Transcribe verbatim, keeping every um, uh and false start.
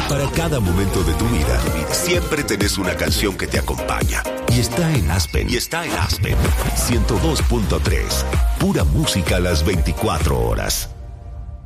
Para cada momento de tu vida, siempre tenés una canción que te acompaña. Y está en Aspen. Y está en Aspen. ciento dos punto tres. Pura música a las veinticuatro horas.